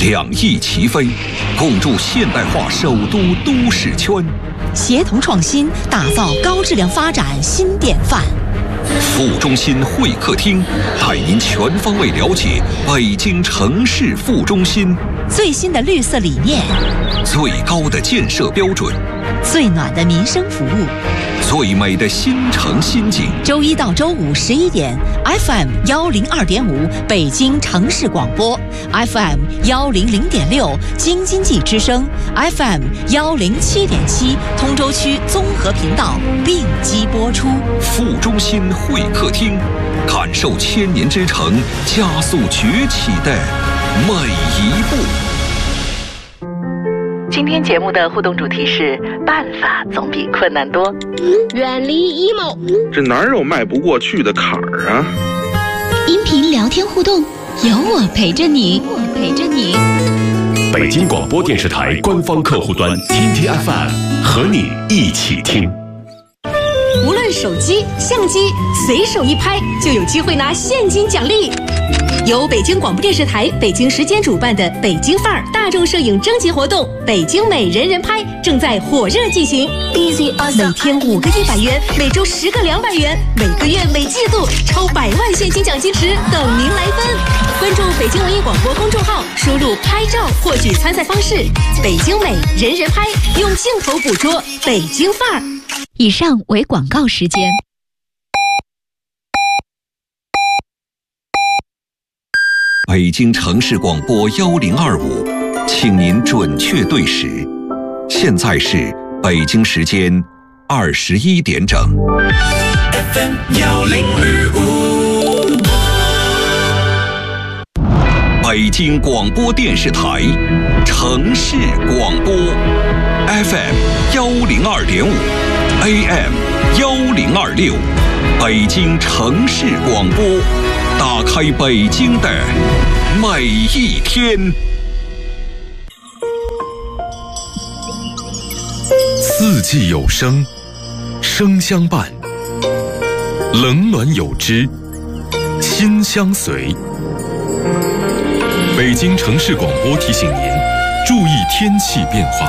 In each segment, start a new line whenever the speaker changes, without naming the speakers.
两翼齐飞，共筑现代化首都都市圈，
协同创新，打造高质量发展新典范。
副中心会客厅带您全方位了解北京城市副中心
最新的绿色理念，
最高的建设标准，
最暖的民生服务，
最美的新城新景。
周一到周五11点 ，FM 102.5北京城市广播 ，FM 100.6京津冀之声 ，FM 107.7通州区综合频道并机播出。
副中心会客厅，感受千年之城加速崛起的每一步。
今天节目的互动主题是办法总比困难多，
远离 emo，
这哪有迈不过去的坎儿啊？
音频聊天互动，有我陪着你，
北京广播电视台官方客户端天天 FM 和你一起听。
无论手机、相机，随手一拍就有机会拿现金奖励。由北京广播电视台北京时间主办的北京范儿大众摄影征集活动北京美人人拍正在火热进行，每天5个100元，每周10个200元，每个月每季度超100万现金奖金池等您来分。关注北京文艺广播公众号，输入拍照获取参赛方式。北京美人人拍，用镜头捕捉北京范儿。
以上为广告时间。
北京城市广播1025，请您准确对时。现在是北京时间21点整。
FM 1025，
北京广播电视台城市广播 FM 102.5，AM 1026，北京城市广播。打开北京的每一天。
四季有声，声相伴；冷暖有知，心相随。北京城市广播提醒您注意天气变化。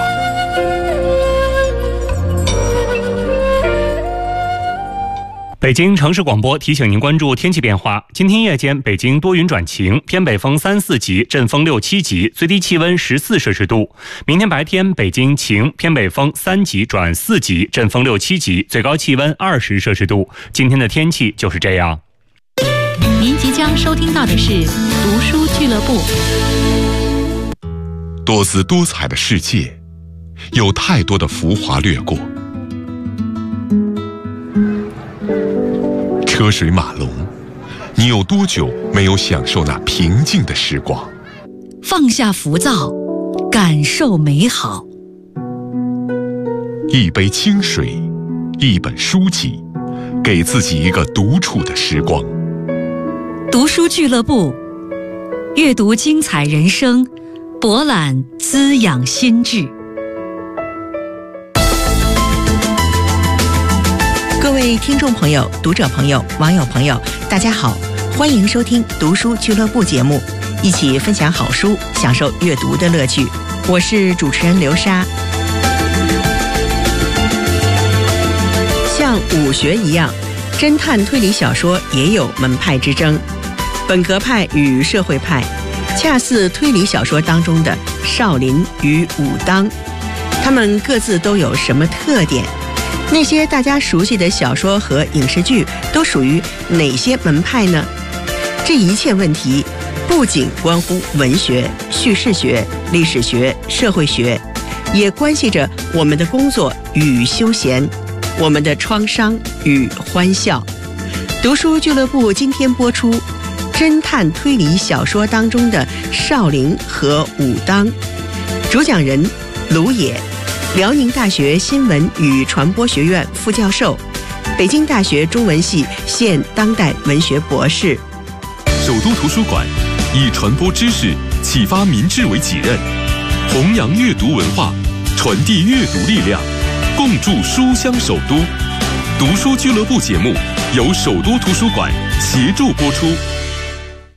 北京城市广播提醒您关注天气变化。今天夜间北京多云转晴，偏北风3、4级，阵风6、7级，最低气温14摄氏度。明天白天北京晴，偏北风3级转4级，阵风6、7级，最高气温20摄氏度。今天的天气就是这样。
您即将收听到的是读书俱乐部。
多姿多彩的世界，有太多的浮华掠过。车水马龙，你有多久没有享受那平静的时光？
放下浮躁，感受美好。
一杯清水，一本书籍，给自己一个独处的时光。
读书俱乐部，阅读精彩人生，博览滋养心智。各位听众朋友、读者朋友、网友朋友，大家好，欢迎收听读书俱乐部节目，一起分享好书，享受阅读的乐趣。我是主持人刘莎。像武学一样，侦探推理小说也有门派之争，本格派与社会派，恰似推理小说当中的少林与武当，他们各自都有什么特点？那些大家熟悉的小说和影视剧都属于哪些门派呢？这一切问题不仅关乎文学、叙事学、历史学、社会学，也关系着我们的工作与休闲，我们的创伤与欢笑。读书俱乐部今天播出侦探推理小说当中的少林和武当，主讲人卢野，辽宁大学新闻与传播学院副教授，北京大学中文系现当代文学博士。
首都图书馆以传播知识、启发民智为己任，弘扬阅读文化，传递阅读力量，共筑书香首都。读书俱乐部节目由首都图书馆协助播出。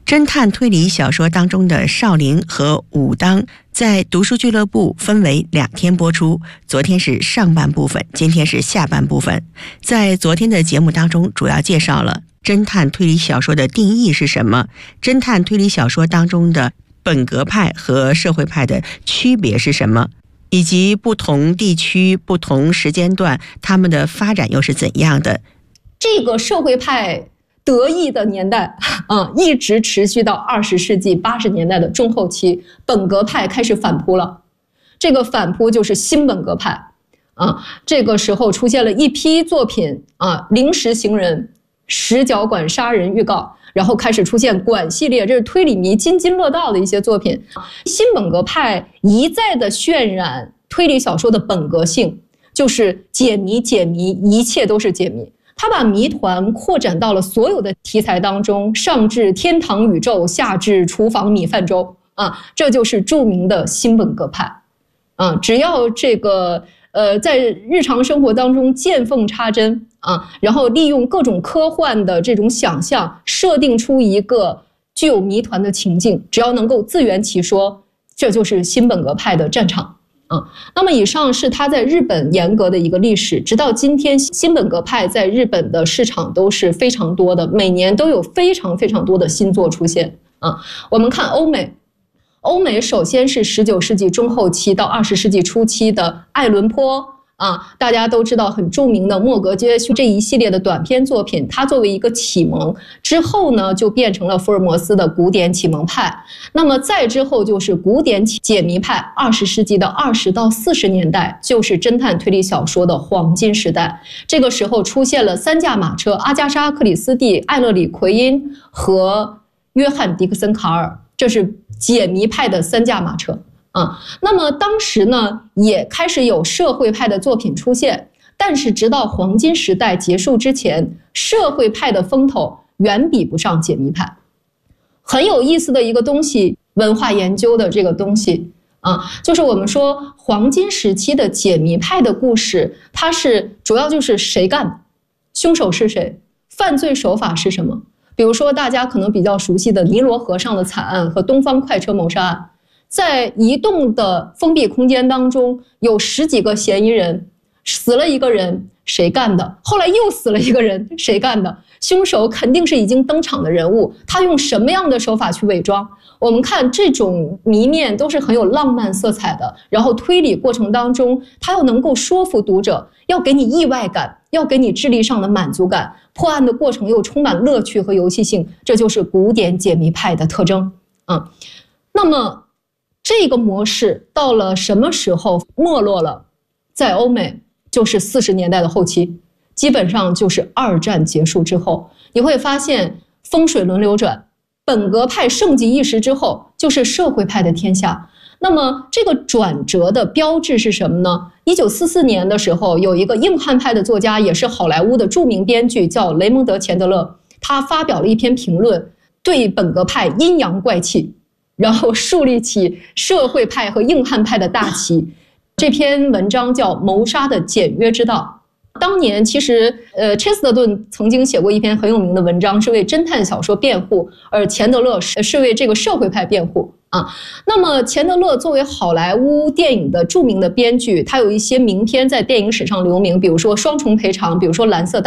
侦探推理小说当中的少林和武当在读书俱乐部分为2天播出，昨天是上半部分，今天是下半部分。在昨天的节目当中，主要介绍了侦探推理小说的定义是什么，侦探推理小说当中的本格派和社会派的区别是什么，以及不同地区、不同时间段他们的发展又是怎样的。
这个社会派得意的年代一直持续到20世纪80年代的中后期，本格派开始反扑了。这个反扑就是新本格派这个时候出现了一批作品临时行人、石角馆杀人预告，然后开始出现馆系列，这是推理迷津津乐道的一些作品。新本格派一再的渲染推理小说的本格性，就是解谜，一切都是解谜。他把谜团扩展到了所有的题材当中，上至天堂宇宙，下至厨房米饭粥这就是著名的新本格派只要这个在日常生活当中见缝插针然后利用各种科幻的这种想象，设定出一个具有谜团的情境，只要能够自圆其说，这就是新本格派的战场那么以上是他在日本严格的一个历史，直到今天新本格派在日本的市场都是非常多的，每年都有非常多的新作出现我们看欧美首先是19世纪中后期到20世纪初期的爱伦坡大家都知道很著名的莫格街这一系列的短篇作品，它作为一个启蒙之后呢，就变成了福尔摩斯的古典启蒙派。那么再之后就是古典解谜派，20世纪的20到40年代就是侦探推理小说的黄金时代。这个时候出现了3驾马车，阿加莎·克里斯蒂、艾勒里·奎因和约翰·迪克森·卡尔，这是解谜派的3驾马车那么当时呢，也开始有社会派的作品出现，但是直到黄金时代结束之前，社会派的风头远比不上解谜派。很有意思的一个东西，文化研究的这个东西就是我们说黄金时期的解谜派的故事，它是主要就是谁干的，凶手是谁，犯罪手法是什么。比如说大家可能比较熟悉的尼罗河上的惨案和东方快车谋杀案，在移动的封闭空间当中有10几个嫌疑人，死了一个人，谁干的？后来又死了一个人，谁干的？凶手肯定是已经登场的人物，他用什么样的手法去伪装？我们看这种谜面都是很有浪漫色彩的，然后推理过程当中他要能够说服读者，要给你意外感，要给你智力上的满足感，破案的过程又充满乐趣和游戏性，这就是古典解谜派的特征那么这个模式到了什么时候没落了？在欧美就是40年代的后期，基本上就是2战结束之后，你会发现风水轮流转，本格派盛极一时之后，就是社会派的天下。那么这个转折的标志是什么呢？1944年的时候，有一个硬汉派的作家，也是好莱坞的著名编剧，叫雷蒙德·钱德勒，他发表了一篇评论，对本格派阴阳怪气，然后树立起社会派和硬汉派的大旗。这篇文章叫《谋杀的简约之道》。当年其实切斯特顿曾经写过一篇很有名的文章，是为侦探小说辩护，而钱德勒是为这个社会派辩护那么钱德勒作为好莱坞电影的著名的编剧，他有一些名篇在电影史上留名，比如说《双重赔偿》，比如说《蓝色大